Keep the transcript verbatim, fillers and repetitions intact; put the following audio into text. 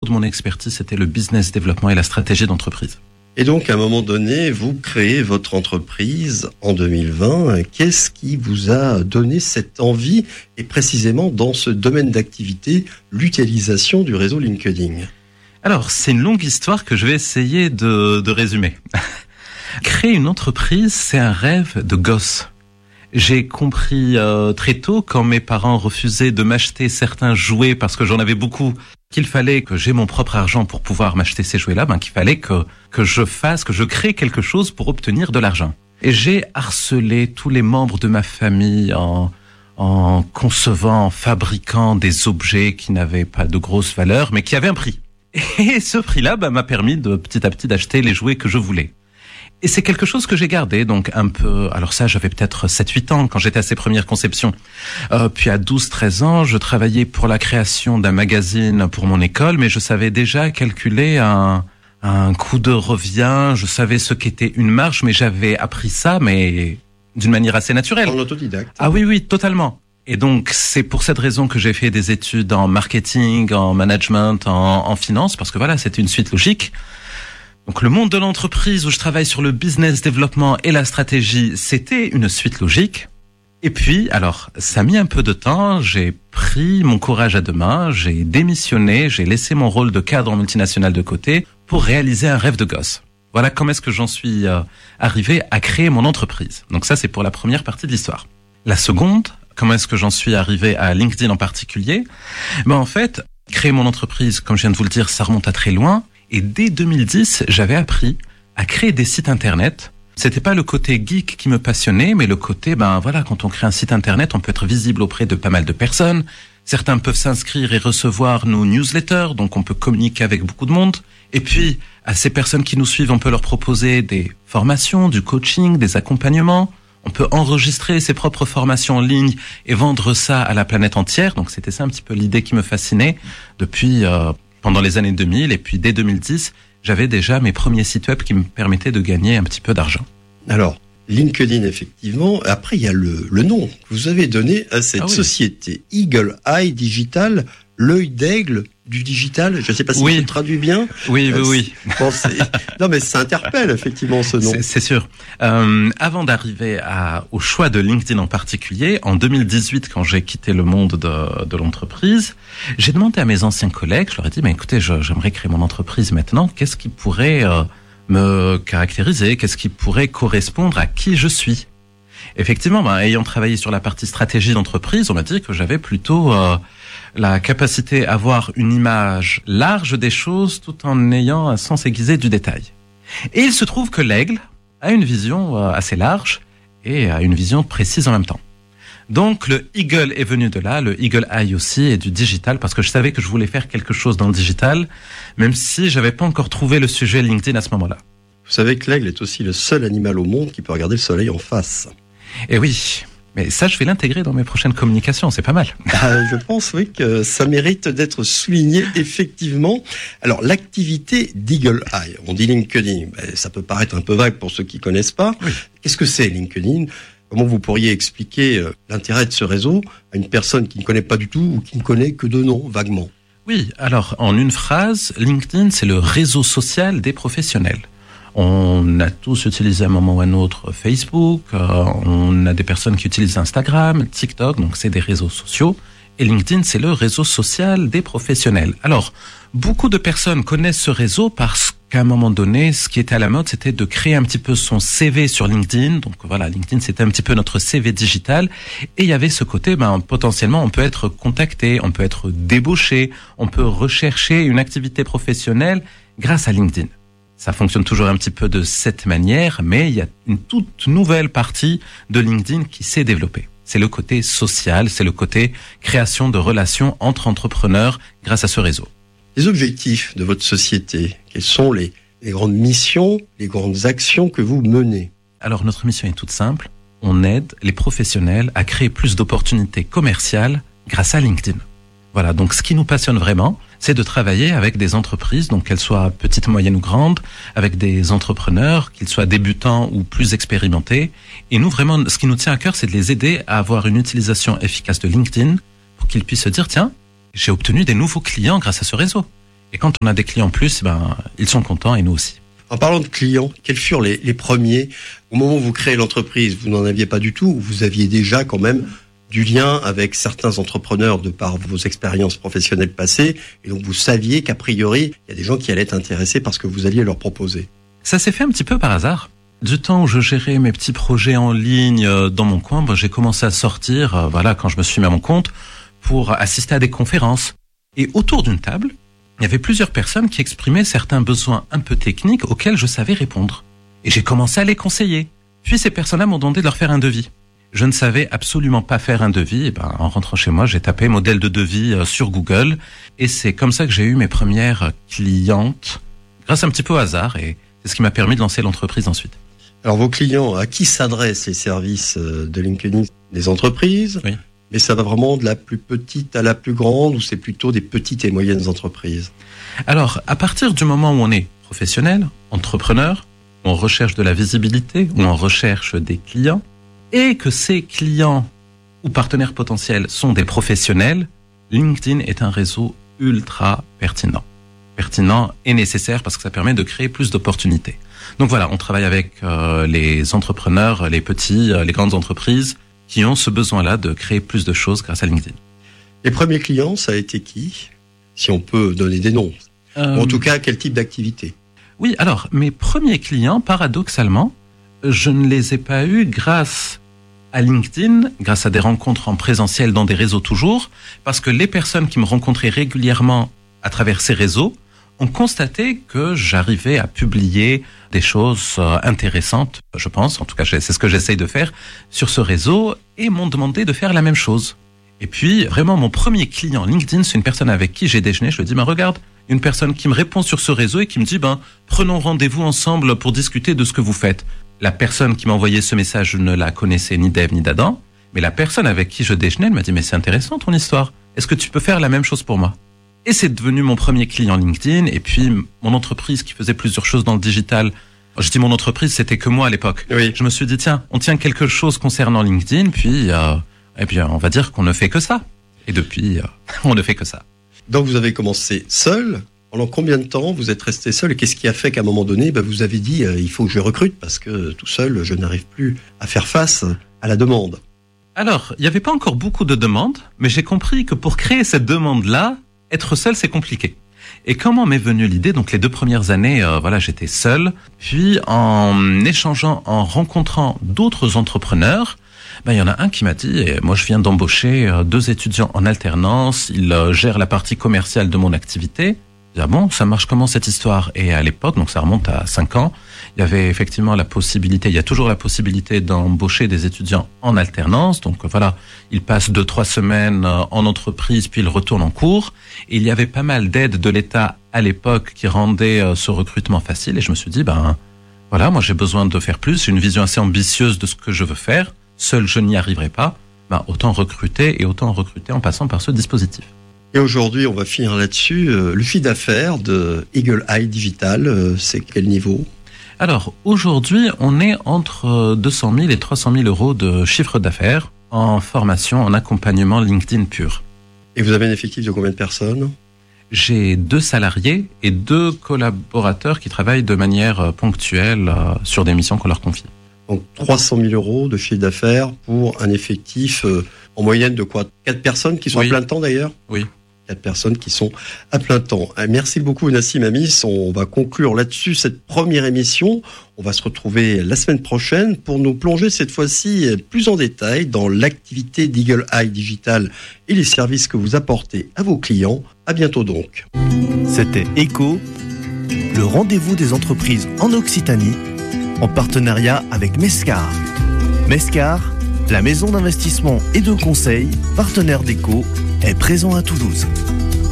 de mon expertise, c'était le business développement et la stratégie d'entreprise. Et donc, à un moment donné, vous créez votre entreprise en deux mille vingt. Qu'est-ce qui vous a donné cette envie, et précisément dans ce domaine d'activité, l'utilisation du réseau LinkedIn ? Alors, c'est une longue histoire que je vais essayer de, de résumer. Créer une entreprise, c'est un rêve de gosse. J'ai compris euh, très tôt, quand mes parents refusaient de m'acheter certains jouets parce que j'en avais beaucoup, qu'il fallait que j'ai mon propre argent pour pouvoir m'acheter ces jouets-là, ben qu'il fallait que que je fasse, que je crée quelque chose pour obtenir de l'argent. Et j'ai harcelé tous les membres de ma famille en en concevant, en fabriquant des objets qui n'avaient pas de grosse valeur, mais qui avaient un prix. Et ce prix-là, ben, m'a permis de petit à petit d'acheter les jouets que je voulais. Et c'est quelque chose que j'ai gardé, donc un peu... Alors ça, j'avais peut-être sept huit ans quand j'étais à ces premières conceptions. Euh, puis à douze treize ans, je travaillais pour la création d'un magazine pour mon école, mais je savais déjà calculer un, un coût de revient, je savais ce qu'était une marge, mais j'avais appris ça, mais d'une manière assez naturelle. En autodidacte. Ah oui, oui, totalement. Et donc, c'est pour cette raison que j'ai fait des études en marketing, en management, en, en finance, parce que voilà, c'était une suite logique. Donc le monde de l'entreprise où je travaille sur le business développement et la stratégie, c'était une suite logique. Et puis, alors, ça a mis un peu de temps, j'ai pris mon courage à deux mains, j'ai démissionné, j'ai laissé mon rôle de cadre en multinationale de côté pour réaliser un rêve de gosse. Voilà comment est-ce que j'en suis euh, arrivé à créer mon entreprise. Donc ça, c'est pour la première partie de l'histoire. La seconde, comment est-ce que j'en suis arrivé à LinkedIn en particulier ? Ben en fait, créer mon entreprise, comme je viens de vous le dire, ça remonte à très loin. Et dès deux mille dix, j'avais appris à créer des sites internet. C'était pas le côté geek qui me passionnait, mais le côté, ben voilà, quand on crée un site internet, on peut être visible auprès de pas mal de personnes. Certains peuvent s'inscrire et recevoir nos newsletters, donc on peut communiquer avec beaucoup de monde. Et puis, à ces personnes qui nous suivent, on peut leur proposer des formations, du coaching, des accompagnements. On peut enregistrer ses propres formations en ligne et vendre ça à la planète entière. Donc c'était ça un petit peu l'idée qui me fascinait depuis... Euh, pendant les années deux mille, et puis dès deux mille dix, j'avais déjà mes premiers sites web qui me permettaient de gagner un petit peu d'argent. Alors, LinkedIn, effectivement. Après, il y a le, le nom que vous avez donné à cette ah oui. société, Eagle Eye Digital, l'œil d'aigle du digital. Je ne sais pas si oui. je le traduis bien. Oui, oui, oui. Bon, non, mais ça interpelle effectivement ce nom. C'est, c'est sûr. Euh, avant d'arriver à, au choix de LinkedIn en particulier, en deux mille dix-huit, quand j'ai quitté le monde de, de l'entreprise, j'ai demandé à mes anciens collègues, je leur ai dit, mais écoutez, je, j'aimerais créer mon entreprise maintenant. Qu'est-ce qui pourrait euh, me caractériser ? Qu'est-ce qui pourrait correspondre à qui je suis ? Effectivement, ben, ayant travaillé sur la partie stratégie d'entreprise, on m'a dit que j'avais plutôt euh, la capacité à avoir une image large des choses tout en ayant un sens aiguisé du détail. Et il se trouve que l'aigle a une vision euh, assez large et a une vision précise en même temps. Donc le Eagle est venu de là, le Eagle Eye aussi, et du digital, parce que je savais que je voulais faire quelque chose dans le digital, même si j'avais pas encore trouvé le sujet LinkedIn à ce moment-là. Vous savez que l'aigle est aussi le seul animal au monde qui peut regarder le soleil en face. Eh oui, mais ça je vais l'intégrer dans mes prochaines communications, c'est pas mal. Ah, je pense oui que ça mérite d'être souligné effectivement. Alors l'activité d'Eagle Eye, on dit LinkedIn, ben, ça peut paraître un peu vague pour ceux qui connaissent pas. Oui. Qu'est-ce que c'est LinkedIn ? Comment vous pourriez expliquer euh, l'intérêt de ce réseau à une personne qui ne connaît pas du tout ou qui ne connaît que de nom, vaguement ? Oui, alors en une phrase, LinkedIn c'est le réseau social des professionnels. On a tous utilisé à un moment ou à un autre Facebook, euh, on a des personnes qui utilisent Instagram, TikTok, donc c'est des réseaux sociaux. Et LinkedIn, c'est le réseau social des professionnels. Alors, beaucoup de personnes connaissent ce réseau parce qu'à un moment donné, ce qui était à la mode, c'était de créer un petit peu son C V sur LinkedIn. Donc voilà, LinkedIn, c'était un petit peu notre C V digital. Et il y avait ce côté, ben, potentiellement, on peut être contacté, on peut être débauché, on peut rechercher une activité professionnelle grâce à LinkedIn. Ça fonctionne toujours un petit peu de cette manière, mais il y a une toute nouvelle partie de LinkedIn qui s'est développée. C'est le côté social, c'est le côté création de relations entre entrepreneurs grâce à ce réseau. Les objectifs de votre société, quelles sont les, les grandes missions, les grandes actions que vous menez ? Alors notre mission est toute simple, on aide les professionnels à créer plus d'opportunités commerciales grâce à LinkedIn. Voilà, donc ce qui nous passionne vraiment, c'est de travailler avec des entreprises, donc qu'elles soient petites, moyennes ou grandes, avec des entrepreneurs, qu'ils soient débutants ou plus expérimentés. Et nous, vraiment, ce qui nous tient à cœur, c'est de les aider à avoir une utilisation efficace de LinkedIn pour qu'ils puissent se dire, tiens, j'ai obtenu des nouveaux clients grâce à ce réseau. Et quand on a des clients plus, ben, ils sont contents et nous aussi. En parlant de clients, quels furent les, les premiers? Au moment où vous créez l'entreprise, vous n'en aviez pas du tout, ou vous aviez déjà quand même du lien avec certains entrepreneurs de par vos expériences professionnelles passées, et donc vous saviez qu'a priori, il y a des gens qui allaient être intéressés par ce que vous alliez leur proposer. Ça s'est fait un petit peu par hasard. Du temps où je gérais mes petits projets en ligne dans mon coin, ben, j'ai commencé à sortir, voilà, quand je me suis mis à mon compte, pour assister à des conférences. Et autour d'une table, il y avait plusieurs personnes qui exprimaient certains besoins un peu techniques auxquels je savais répondre. Et j'ai commencé à les conseiller. Puis ces personnes-là m'ont demandé de leur faire un devis. Je ne savais absolument pas faire un devis. Et ben, en rentrant chez moi, j'ai tapé modèle de devis sur Google. Et c'est comme ça que j'ai eu mes premières clientes, grâce un petit peu au hasard. Et c'est ce qui m'a permis de lancer l'entreprise ensuite. Alors vos clients, à qui s'adressent les services de LinkedIn? Des entreprises? Oui. Mais ça va vraiment de la plus petite à la plus grande, ou c'est plutôt des petites et moyennes entreprises? Alors, à partir du moment où on est professionnel, entrepreneur, où on recherche de la visibilité, où on recherche des clients, et que ces clients ou partenaires potentiels sont des professionnels, LinkedIn est un réseau ultra pertinent. Pertinent et nécessaire parce que ça permet de créer plus d'opportunités. Donc voilà, on travaille avec euh, les entrepreneurs, les petits, euh, les grandes entreprises qui ont ce besoin-là de créer plus de choses grâce à LinkedIn. Les premiers clients, ça a été qui? Si on peut donner des noms. Euh... En tout cas, quel type d'activité? Oui, alors, mes premiers clients, paradoxalement, je ne les ai pas eus grâce à LinkedIn, grâce à des rencontres en présentiel dans des réseaux toujours, parce que les personnes qui me rencontraient régulièrement à travers ces réseaux ont constaté que j'arrivais à publier des choses intéressantes, je pense, en tout cas c'est ce que j'essaye de faire sur ce réseau, et m'ont demandé de faire la même chose. Et puis vraiment mon premier client LinkedIn, c'est une personne avec qui j'ai déjeuné, je lui dis ben regarde, une personne qui me répond sur ce réseau et qui me dit ben prenons rendez-vous ensemble pour discuter de ce que vous faites. La personne qui m'a envoyé ce message, je ne la connaissais ni d'Ève ni d'Adam, mais la personne avec qui je déjeunais, elle m'a dit mais c'est intéressant ton histoire, est-ce que tu peux faire la même chose pour moi? Et c'est devenu mon premier client LinkedIn, et puis mon entreprise qui faisait plusieurs choses dans le digital. Je dis mon entreprise, c'était que moi à l'époque. Oui. Je me suis dit tiens, on tient quelque chose concernant LinkedIn, puis euh, et puis on va dire qu'on ne fait que ça. Et depuis, euh, on ne fait que ça. Donc vous avez commencé seul. Pendant combien de temps vous êtes resté seul, et qu'est-ce qui a fait qu'à un moment donné, ben, vous avez dit euh, il faut que je recrute parce que tout seul, je n'arrive plus à faire face à la demande? Alors, il n'y avait pas encore beaucoup de demandes, mais j'ai compris que pour créer cette demande-là, être seul, c'est compliqué. Et comment m'est venue l'idée? Donc les deux premières années, euh, voilà, j'étais seul. Puis en échangeant, en rencontrant d'autres entrepreneurs, ben il y en a un qui m'a dit, et moi je viens d'embaucher euh, deux étudiants en alternance, ils euh, gèrent la partie commerciale de mon activité. Je dis, ah bon, ça marche comment cette histoire? Et à l'époque, donc ça remonte à cinq ans, il y avait effectivement la possibilité, il y a toujours la possibilité d'embaucher des étudiants en alternance. Donc voilà, ils passent deux, trois semaines en entreprise, puis ils retournent en cours. Et il y avait pas mal d'aides de l'État à l'époque qui rendaient ce recrutement facile. Et je me suis dit, ben voilà, moi j'ai besoin de faire plus, j'ai une vision assez ambitieuse de ce que je veux faire. Seul, je n'y arriverai pas. Ben autant recruter et autant recruter en passant par ce dispositif. Et aujourd'hui, on va finir là-dessus. Le chiffre d'affaires de Eagle Eye Digital, c'est quel niveau? Alors, aujourd'hui, on est entre deux cent mille et trois cent mille euros de chiffre d'affaires en formation, en accompagnement LinkedIn pur. Et vous avez un effectif de combien de personnes? J'ai deux salariés et deux collaborateurs qui travaillent de manière ponctuelle sur des missions qu'on leur confie. Donc trois cent mille euros de chiffre d'affaires pour un effectif euh, en moyenne de quoi? Quatre personnes qui sont oui. à plein temps d'ailleurs? Oui. Quatre personnes qui sont à plein temps. Merci beaucoup Nassim Amis. On va conclure là-dessus cette première émission. On va se retrouver la semaine prochaine pour nous plonger cette fois-ci plus en détail dans l'activité d'Eagle Eye Digital et les services que vous apportez à vos clients. À bientôt donc. C'était Echo, le rendez-vous des entreprises en Occitanie, en partenariat avec Mescar. Mescar, la maison d'investissement et de conseil, partenaire d'Echo, est présent à Toulouse.